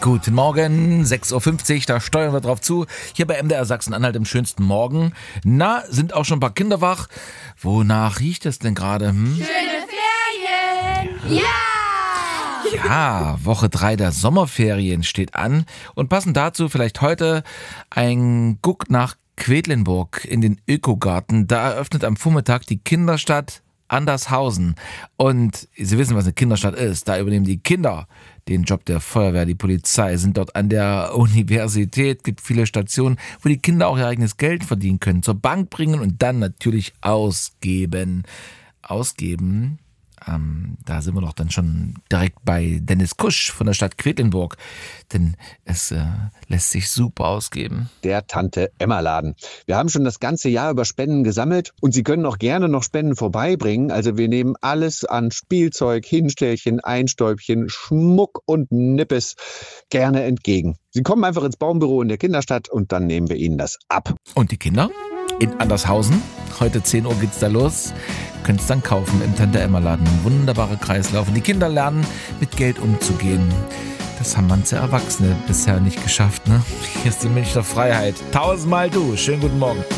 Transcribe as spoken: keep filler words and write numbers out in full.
Guten Morgen, sechs Uhr fünfzig, da steuern wir drauf zu. Hier bei M D R Sachsen-Anhalt im schönsten Morgen. Na, sind auch schon ein paar Kinder wach? Wonach riecht es denn gerade? Hm? Schöne Ferien! Ja! Ja, Woche drei der Sommerferien steht an. Und passend dazu vielleicht heute ein Guck nach Quedlinburg in den Ökogarten. Da eröffnet am Vormittag die Kinderstadt Andershausen. Und Sie wissen, was eine Kinderstadt ist. Da übernehmen die Kinder den Job der Feuerwehr, die Polizei, sind dort an der Universität, gibt viele Stationen, wo die Kinder auch ihr eigenes Geld verdienen können, zur Bank bringen und dann natürlich ausgeben. Ausgeben, ähm, da sind wir doch dann schon direkt bei Dennis Kusch von der Stadt Quedlinburg, denn es äh, lässt sich super ausgeben. Der Tante-Emma-Laden. Wir haben schon das ganze Jahr über Spenden gesammelt und Sie können auch gerne noch Spenden vorbeibringen. Also wir nehmen alles an Spielzeug, Hinstellchen, Einstäubchen, Schmuck und Nippes gerne entgegen. Sie kommen einfach ins Baumbüro in der Kinderstadt und dann nehmen wir Ihnen das ab. Und die Kinder? In Andershausen. Heute zehn Uhr geht's da los. Könnt es dann kaufen im Tante-Emma-Laden. Wunderbare Kreislauf. Und die Kinder lernen, mit Geld umzugehen. Das haben manche Erwachsene bisher nicht geschafft, ne? Hier ist die Milch der Freiheit. Tausendmal du. Schönen guten Morgen.